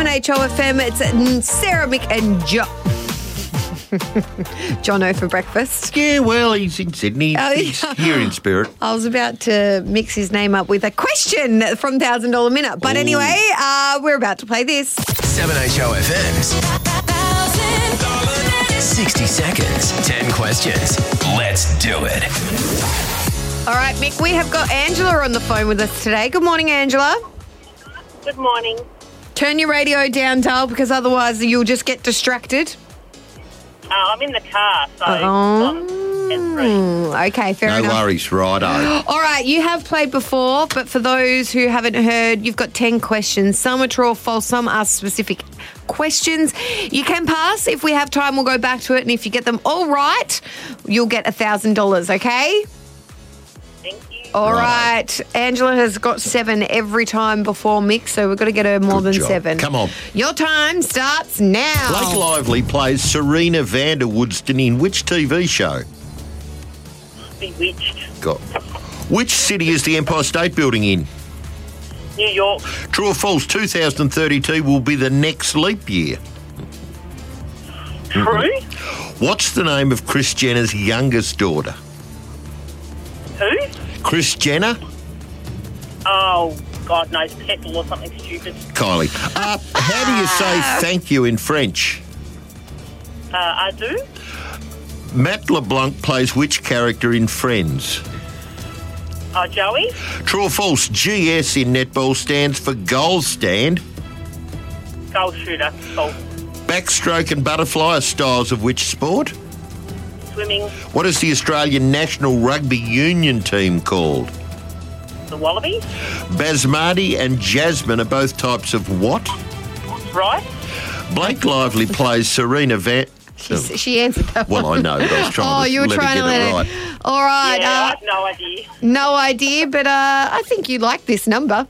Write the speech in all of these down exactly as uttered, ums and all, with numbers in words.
seven H O F M. It's Sarah, Mick and John. Jono for breakfast. Yeah, well, he's in Sydney. Oh, He's yeah. here in spirit. I was about to mix his name up with a question from one thousand dollars Minute. But Ooh. anyway, uh, we're about to play this. seven H O F M's sixty seconds, ten questions. Let's do it. All right, Mick, we have got Angela on the phone with us today. Good morning, Angela. Good morning. Turn your radio down, Dale, because otherwise you'll just get distracted. Uh, I'm in the car, so Oh. I'm hands-free. Mm, okay, fair No enough. worries, righto. All right, you have played before, but for those who haven't heard, you've got ten questions. Some are true or false, some are specific questions. You can pass. If we have time, we'll go back to it. And if you get them all right, you'll get one thousand dollars, okay? Thank you. All Right. right. Angela has got seven every time before Mick, so we've got to get her more Good than job. seven. Come on. Your time starts now. Blake Lively plays Serena van der Woodsten in which T V show? Bewitched. Got. Which city is the Empire State Building in? New York. True or false, two thousand thirty-two will be the next leap year. True. What's the name of Kris Jenner's youngest daughter? Who? Kris Jenner? Oh, God knows, Petal or something stupid. Kylie. Uh, how do you say thank you in French? Uh, I do. Matt LeBlanc plays which character in Friends? Oh, Joey. True or false, G S in netball stands for goal stand. Goal shooter. Goal. Backstroke and butterfly are styles of which sport? Swimming. What is the Australian national rugby union team called? The Wallabies. Basmati and Jasmine are both types of what? Right. Blake Lively plays Serena Van... She, she answered that Well, one. I know, but I was trying Oh, to you were let trying her to get let it it. right. All right. Yeah, I uh, have no idea. no idea, but uh, I think you like this number.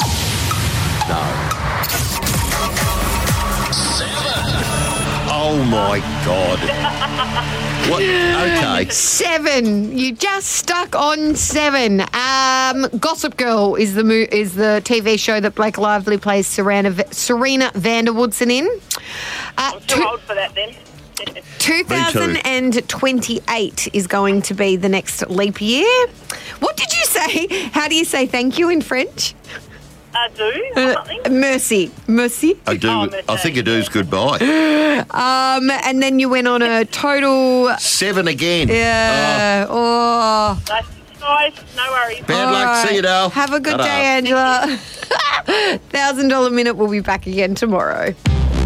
Oh, my God. What? Okay. Seven. You just stuck on seven. Um, Gossip Girl is the mo- is the T V show that Blake Lively plays Serena, V- Serena van der Woodsen in. Uh, I'm too old for that then. two thousand twenty-eight is going to be the next leap year. What did you say? How do you say thank you in French? I do. Or Uh, something. merci. Merci. I do. Oh, I think a do's goodbye. Um, and then you went on a total... Seven again. Yeah. Oh. Nice, guys. No worries. Bad All luck. right. See you, Dale. Have a good Ta-da. day, Angela. one thousand dollars Minute. We'll be back again tomorrow.